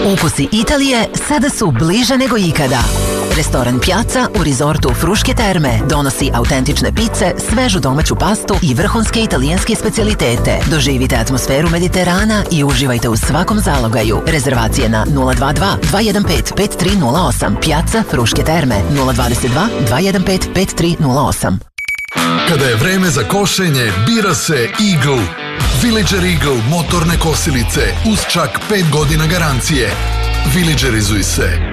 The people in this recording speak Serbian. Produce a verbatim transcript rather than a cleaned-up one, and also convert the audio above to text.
Ukusi Italije sada su bliže nego ikada. Restoran Piazza u rizortu Fruške terme donosi autentične pice, svežu domaću pastu i vrhunske italijanske specijalitete. Doživite atmosferu Mediterana i uživajte u svakom zalogaju. Rezervacije na nula dva dva dva jedan pet pet tri nula osam. Piazza Fruške terme nula dva dva dva jedan pet pet tri nula osam. Kada je vreme za košenje, bira se Eagle. Villager Eagle motorne kosilice uz čak pet godina garancije. Villagerizuj se.